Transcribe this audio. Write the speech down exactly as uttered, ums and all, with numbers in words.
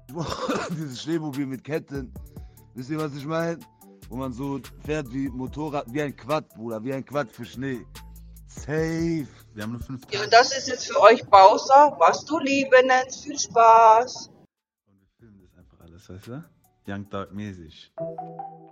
Dieses Schneemobil mit Ketten. Wisst ihr, was ich meine? Wo man so fährt wie Motorrad, wie ein Quad, Bruder, wie ein Quad für Schnee. Safe. Wir haben nur fünf Ja, Tage. und das ist jetzt für euch Bowser, was du lieben nennst. Viel Spaß. Und wir filmen das einfach alles, weißt du? Young Dark mäßig.